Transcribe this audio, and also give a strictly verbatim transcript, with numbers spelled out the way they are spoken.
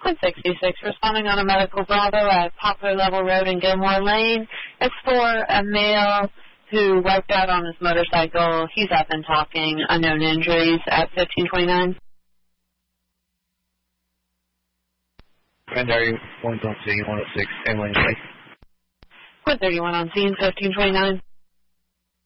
one sixty-six, responding on a medical Bravo at Poplar Level Road in Gilmore Lane. It's for a male who wiped out on his motorcycle. He's up and talking, unknown injuries at fifteen twenty-nine. Secondary one on scene, one oh six, Emily Lake. one thirty-one on scene, fifteen twenty-nine.